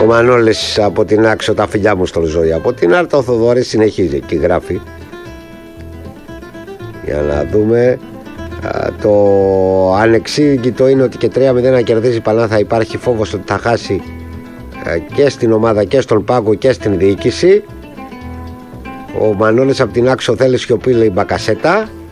Ο Μανώλης από την Άξο, τα φιλιά μου στον Ζωή. Από την Άρτα ο Θοδωρής συνεχίζει και γράφει. Για να δούμε. Το ανεξήγητο είναι ότι και 3-0 να κερδίσει Πανά θα υπάρχει φόβος ότι θα χάσει και στην ομάδα και στον πάγκο και στην διοίκηση. Ο Μανώλης από την Άξο θέλει σιωπή, λέει Μπακασέτα.